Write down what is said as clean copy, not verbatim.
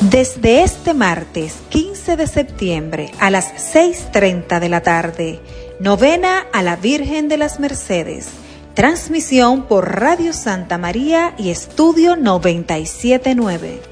Desde este martes 15 de septiembre a las 6:30 de la tarde, novena a la Virgen de las Mercedes. Transmisión por Radio Santa María y Estudio 97.9.